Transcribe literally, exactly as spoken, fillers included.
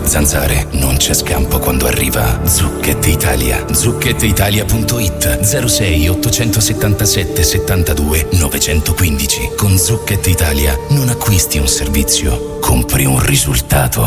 Zanzare, non c'è scampo quando arriva Zucchette Italia. zucchette italia punto it zero sei ottocentosettantasette settantadue novecentoquindici. Con Zucchette Italia non acquisti un servizio, compri un risultato.